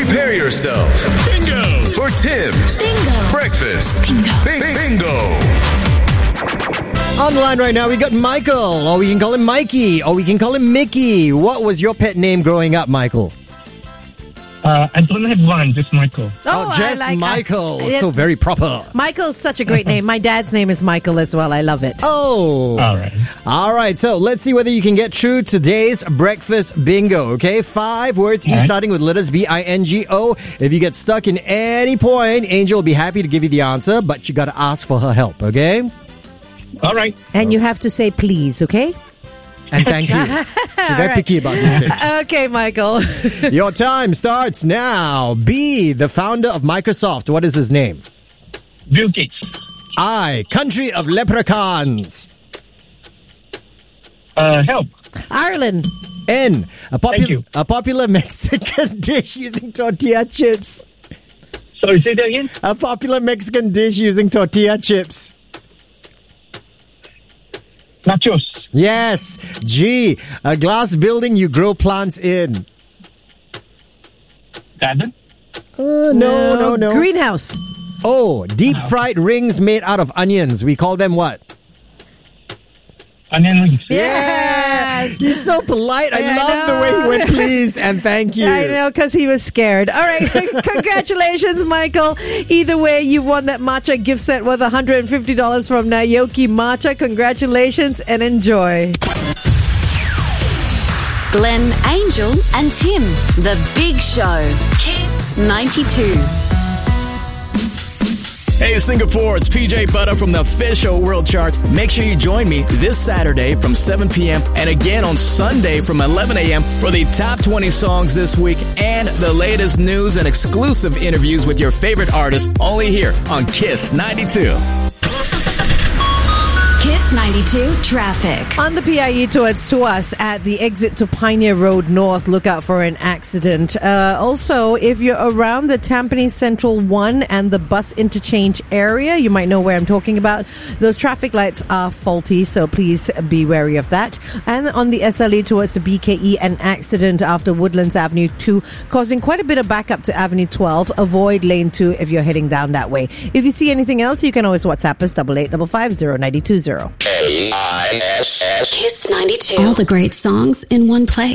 Prepare yourself. Bingo! For Tim's Bingo. Breakfast Bingo. On the line right now, we got Michael, or we can call him Mikey, or we can call him Mickey. What was your pet name growing up, Michael? I don't have one, just Michael. Just I like Michael. it. So very proper. Michael's such a great name. My dad's name is Michael as well. I love it. Oh. All right. So let's see whether you can get through today's breakfast bingo. Okay. 5 words, each starting with letters B-I-N-G-O. If you get stuck in any point, Angel will be happy to give you the answer, but you got to ask for her help. Okay. All right. And you have to say please, okay? And thank you. She's very picky about these things. Okay, Michael. Your time starts now. B, the founder of Microsoft. What is his name? Bill Gates. I, country of leprechauns. Help. Ireland. N, Thank you. a popular Mexican dish using tortilla chips. Sorry, say that again? A popular Mexican dish using tortilla chips. Nachos. Yes. G, a glass building you grow plants in. Garden. No. Greenhouse. O, deep fried rings made out of onions. We call them what? Onion rings. Yes. He's so polite. I love the way he went please and thank you. I know, because he was scared. All right. Congratulations, Michael. Either way, you won that matcha gift set worth $150 from Naoki Matcha. Congratulations and enjoy. Glenn, Angel, and Tim. The Big Show. Kiss 92. Hey, Singapore, it's PJ Butter from the Official World Charts. Make sure you join me this Saturday from 7 p.m. and again on Sunday from 11 a.m. for the top 20 songs this week and the latest news and exclusive interviews with your favorite artists only here on Kiss 92. Kiss 92 traffic. On the PIE towards Tuas at the exit to Pioneer Road North, look out for an accident. Also, if you're around the Tampines Central 1 and the bus interchange area, you might know where I'm talking about. Those traffic lights are faulty, so please be wary of that. And on the SLE towards the BKE, an accident after Woodlands Avenue 2, causing quite a bit of backup to Avenue 12. Avoid lane 2 if you're heading down that way. If you see anything else, you can always WhatsApp us 88550920. Kiss 92. All the great songs in one place.